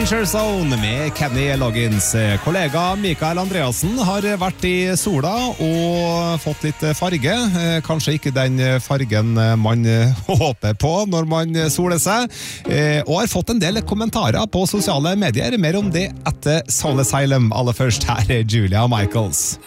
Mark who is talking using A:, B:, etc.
A: Danger Zone med Kenny Loggins. Kollega Mikael Andreasen har vært i sola og fått litt farge. Kanskje ikke den fargen man håper på når man soler seg. Og har fått en del kommentarer på sosiale medier. Mer om det etter Soul Asylum. Aller først her er Julia Michaels.